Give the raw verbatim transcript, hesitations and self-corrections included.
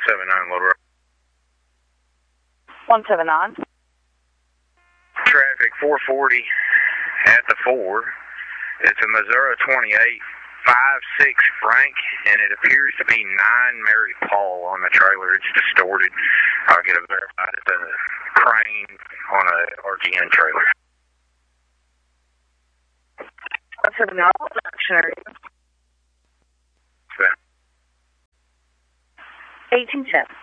seven nine, Little Rock. one seven nine. Traffic four forty at the four. It's a Missouri twenty-eight, five six Frank, and it appears to be nine Mary Paul on the trailer. It's distorted. I'll get it verified. It's a crane on a R G N trailer. one seven nine, action area. eighteen ten.